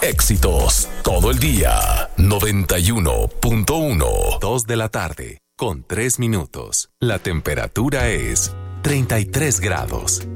Éxitos todo el día. 91.1. 2 de la tarde, con 3 minutos. La temperatura es 33 grados.